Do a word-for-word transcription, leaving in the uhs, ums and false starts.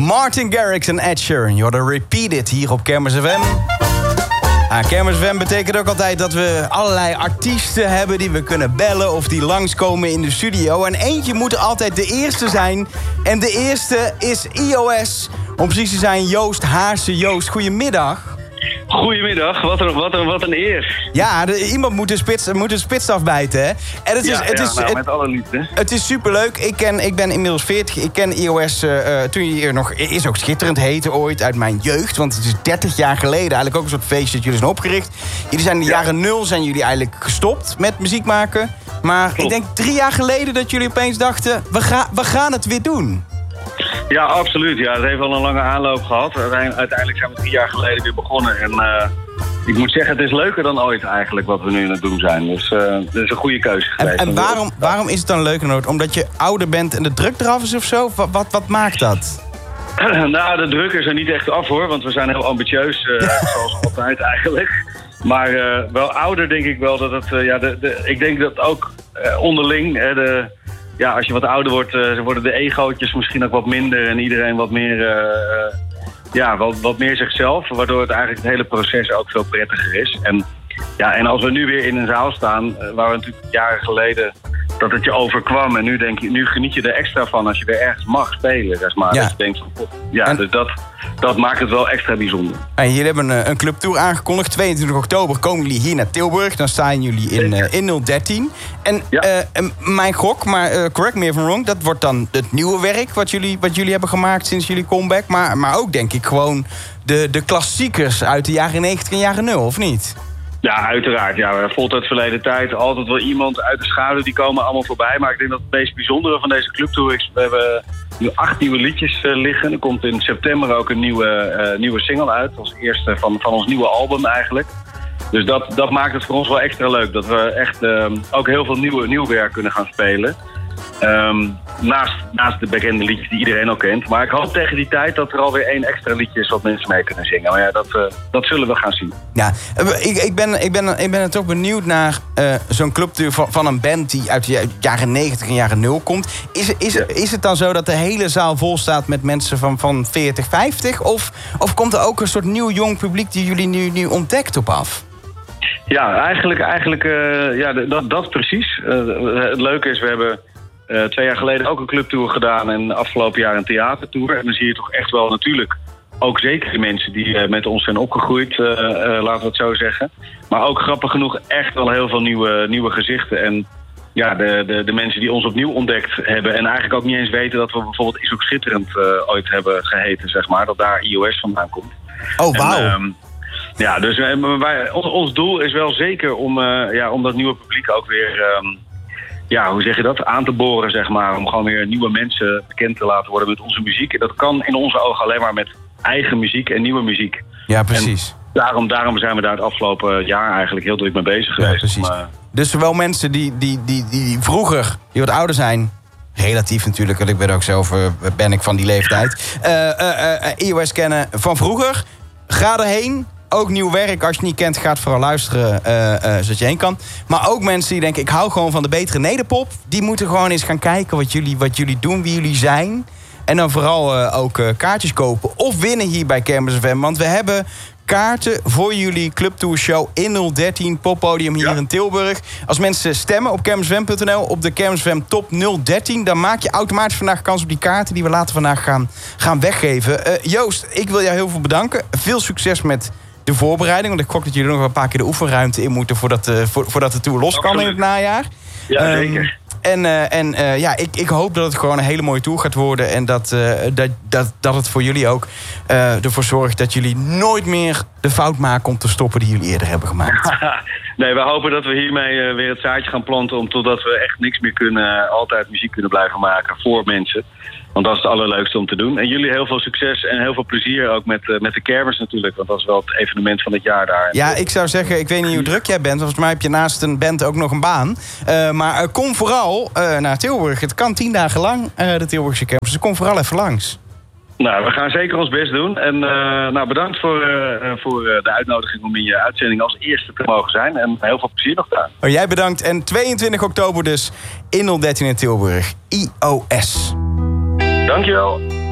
Martin Garrix en Ed Sheeran. Je hoorde Repeat It hier op Kermis F M. Ja, Kermis F M betekent ook altijd dat we allerlei artiesten hebben die we kunnen bellen of die langskomen in de studio. En eentje moet altijd de eerste zijn. En de eerste is I O S. Om precies te zijn, Joost Haarse. Joost, goedemiddag. Goedemiddag, wat een, wat een, wat een eer. Ja, de, iemand moet de, spits, moet de spits afbijten, hè? En het is, ja, het ja, is, nou, het, met alle liefde. Het is superleuk. Ik, ken, ik ben inmiddels veertig. Ik ken I O S uh, toen je hier nog... is ook schitterend heette ooit uit mijn jeugd. Want het is dertig jaar geleden eigenlijk ook een soort feestje dat jullie zijn opgericht. Jullie zijn in de ja. jaren nul zijn jullie eigenlijk gestopt met muziek maken. Maar Klopt. Ik denk drie jaar geleden dat jullie opeens dachten... we, ga, we gaan het weer doen. Ja, absoluut. Ja, het heeft wel een lange aanloop gehad. Uiteindelijk zijn we drie jaar geleden weer begonnen. En uh, ik moet zeggen, het is leuker dan ooit eigenlijk wat we nu aan het doen zijn. Dus uh, dat is een goede keuze geweest. En, en waarom, waarom is het dan leuker dan ooit? Omdat je ouder bent en de druk eraf is of zo? Wat, wat, wat maakt dat? Nou, de druk is er niet echt af hoor. Want we zijn heel ambitieus, uh, zoals altijd eigenlijk. Maar uh, wel ouder denk ik wel dat het... Uh, ja, de, de, ik denk dat ook uh, onderling... Uh, de, Ja, als je wat ouder wordt, uh, worden de egootjes misschien ook wat minder en iedereen wat meer, uh, uh, ja, wat, wat meer zichzelf, waardoor het eigenlijk het hele proces ook veel prettiger is. En, ja, en als we nu weer in een zaal staan, uh, waar we natuurlijk jaren geleden dat het je overkwam en nu denk je, nu geniet je er extra van als je weer ergens mag spelen, zeg maar. Ja. Dus je denkt van, ja, en... dus dat, dat maakt het wel extra bijzonder. En jullie hebben een, een clubtour aangekondigd. tweeëntwintig oktober komen jullie hier naar Tilburg. Dan staan jullie in, uh, in nul dertien. En ja. uh, mijn gok, maar uh, correct me if I'm wrong... dat wordt dan het nieuwe werk wat jullie, wat jullie hebben gemaakt sinds jullie comeback. Maar, maar ook denk ik gewoon de, de klassiekers uit de jaren negentig en jaren nul, of niet? Ja, uiteraard. Ja, voltijd verleden tijd. Altijd wel iemand uit de schaduw, die komen allemaal voorbij. Maar ik denk dat het meest bijzondere van deze clubtour is... we hebben nu acht nieuwe liedjes uh, liggen. Er komt in september ook een nieuwe, uh, nieuwe single uit. Als eerste van, van ons nieuwe album eigenlijk. Dus dat, dat maakt het voor ons wel extra leuk. Dat we echt uh, ook heel veel nieuwe, nieuw werk kunnen gaan spelen. Um, naast, naast de bekende liedjes die iedereen al kent. Maar ik hoop tegen die tijd dat er alweer één extra liedje is wat mensen mee kunnen zingen. Maar ja, dat, uh, dat zullen we gaan zien. Ja, ik, ik, ben, ik, ben, ik ben er toch benieuwd naar uh, zo'n clubtour van, van een band die uit de jaren negentig en jaren nul komt. Is, is, ja. is het dan zo dat de hele zaal vol staat met mensen van, van veertig, vijftig? Of, of komt er ook een soort nieuw jong publiek die jullie nu, nu ontdekt op af? Ja, eigenlijk, eigenlijk uh, ja, dat, dat precies. Uh, het leuke is, we hebben... Uh, twee jaar geleden ook een clubtour gedaan en afgelopen jaar een theatertour. En dan zie je toch echt wel natuurlijk ook zeker de mensen die uh, met ons zijn opgegroeid, uh, uh, laten we het zo zeggen. Maar ook grappig genoeg echt wel heel veel nieuwe, nieuwe gezichten. En ja, de, de, de mensen die ons opnieuw ontdekt hebben en eigenlijk ook niet eens weten dat we bijvoorbeeld Is ook Schitterend uh, ooit hebben geheten, zeg maar. Dat daar I O S vandaan komt. Oh, wauw. En, um, ja, dus uh, wij, ons, ons doel is wel zeker om, uh, ja, om dat nieuwe publiek ook weer... Um, Ja, hoe zeg je dat? Aan te boren, zeg maar. Om gewoon weer nieuwe mensen bekend te laten worden met onze muziek. En dat kan in onze ogen alleen maar met eigen muziek en nieuwe muziek. Ja, precies. En daarom, daarom zijn we daar het afgelopen jaar eigenlijk heel druk mee bezig geweest. Ja, precies. Om, uh... Dus zowel mensen die, die, die, die vroeger, die wat ouder zijn... relatief natuurlijk, want ik ben ook zelf uh, ben ik van die leeftijd... Uh, uh, uh, I O S kennen van vroeger. Ga erheen. Ook nieuw werk. Als je het niet kent, ga het vooral luisteren uh, uh, zodat je heen kan. Maar ook mensen die denken, ik hou gewoon van de betere nederpop. Die moeten gewoon eens gaan kijken wat jullie, wat jullie doen, wie jullie zijn. En dan vooral uh, ook uh, kaartjes kopen. Of winnen hier bij Kermis F M. Want we hebben kaarten voor jullie Clubtour Show in nul dertien poppodium hier ja. in Tilburg. Als mensen stemmen op kermis f m punt n l op de Kermis F M Top nul dertien... dan maak je automatisch vandaag kans op die kaarten die we later vandaag gaan, gaan weggeven. Uh, Joost, ik wil jou heel veel bedanken. Veel succes met de voorbereiding. Want ik gok dat jullie nog een paar keer de oefenruimte in moeten... voordat, uh, voor, voordat de tour los kan in het najaar. Ja, um, zeker. En, uh, en uh, ja, ik, ik hoop dat het gewoon een hele mooie tour gaat worden. En dat, uh, dat, dat, dat het voor jullie ook uh, ervoor zorgt dat jullie nooit meer de fout maken om te stoppen die jullie eerder hebben gemaakt. Nee, we hopen dat we hiermee uh, weer het zaadje gaan planten om totdat we echt niks meer kunnen, altijd muziek kunnen blijven maken voor mensen. Want dat is het allerleukste om te doen. En jullie heel veel succes en heel veel plezier ook met, uh, met de kermis natuurlijk. Want dat is wel het evenement van het jaar daar. Ja, ik zou zeggen, ik weet niet hoe druk jij bent. Volgens mij heb je naast een band ook nog een baan. Uh, maar uh, kom vooral uh, naar Tilburg. Het kan tien dagen lang, uh, de Tilburgse kermis. Dus kom vooral even langs. Nou, we gaan zeker ons best doen. En uh, nou, bedankt voor, uh, voor uh, de uitnodiging om in je uitzending als eerste te mogen zijn. En heel veel plezier nog daar. Oh, jij bedankt. En tweeëntwintig oktober dus in nul dertien in Tilburg. I O S. Dankjewel.